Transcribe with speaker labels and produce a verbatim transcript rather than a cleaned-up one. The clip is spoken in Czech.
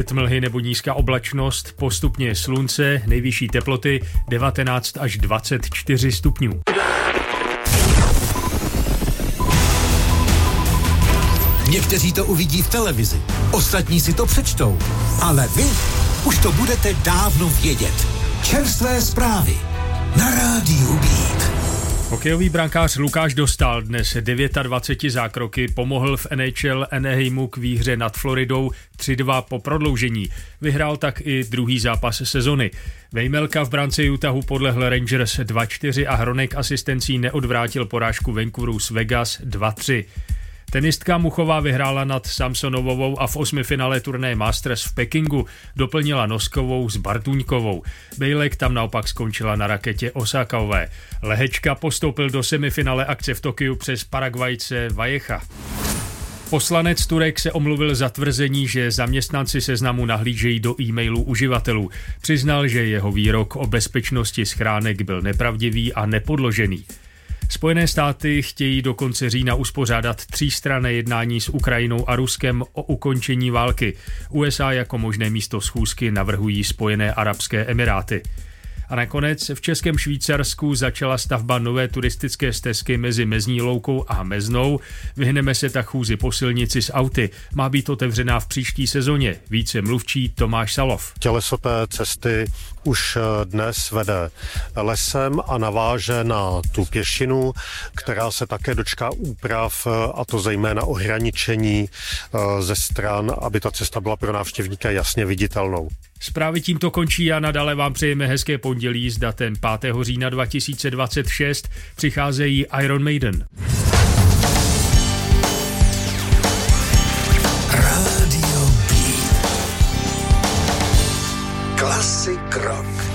Speaker 1: předmlhy nebo nízká oblačnost, postupně slunce, nejvyšší teploty devatenáct až dvacet čtyři stupňů.
Speaker 2: Někteří to uvidí v televizi, ostatní si to přečtou, ale vy už to budete dávno vědět. Čerstvé zprávy na Rádiu Beat.
Speaker 1: Hokejový brankář Lukáš Dostál dnes dvacet devět zákroky pomohl v N H L Anaheimu k výhře nad Floridou tři dva po prodloužení. Vyhrál tak i druhý zápas sezony. Vejmelka v brance Utahu podlehl Rangers dva čtyři a Hronek asistencí neodvrátil porážku Vancouveru s Vegas dva tři. Tenistka Muchová vyhrála nad Samsonovovou a v osmifinále turnaje Masters v Pekingu doplnila Noskovou s Bartuňkovou. Bejlek tam naopak skončila na raketě Osakaové. Lehečka postoupil do semifinále akce v Tokiu přes Paraguajce Valleja. Poslanec Turek se omluvil za tvrzení, že zaměstnanci Seznamu nahlížejí do e-mailů uživatelů. Přiznal, že jeho výrok o bezpečnosti schránek byl nepravdivý a nepodložený. Spojené státy chtějí do konce října uspořádat třístranné jednání s Ukrajinou a Ruskem o ukončení války. U S A jako možné místo schůzky navrhují Spojené arabské emiráty. A nakonec v Českém Švýcarsku začala stavba nové turistické stezky mezi Mezní loukou a Meznou. Vyhneme se tak chůzi po silnici s auty. Má být otevřená v příští sezóně. Více mluvčí Tomáš Salov.
Speaker 3: Těleso té cesty už dnes vede lesem a naváže na tu pěšinu, která se také dočká úprav, a to zejména ohraničení ze stran, aby ta cesta byla pro návštěvníka jasně viditelnou.
Speaker 1: Zprávy tímto končí a nadále vám přejeme hezké pondělí s datem pátého října dva tisíce dvacet šest. Přicházejí Iron Maiden.
Speaker 2: Radio Beat. Classic rock.